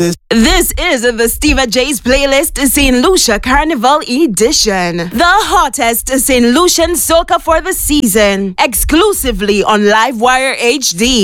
This is the Steva J's playlist, St. Lucia Carnival Edition. The hottest St. Lucian soca for the season. Exclusively on Livewire HD.